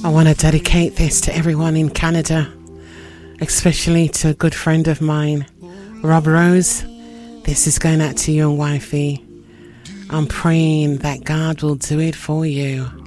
I want to dedicate this to everyone in Canada, especially to a good friend of mine, Rob Rose. This is going out to you and wifey. I'm praying that God will do it for you.